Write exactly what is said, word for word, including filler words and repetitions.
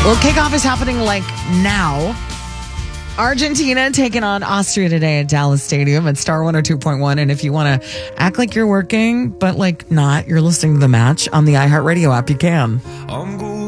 Well, kickoff is happening like now. Argentina taking on Austria today at Dallas Stadium at Star one oh two point one. And if you want to act like you're working, but like not, you're listening to the match on the iHeartRadio app, you can.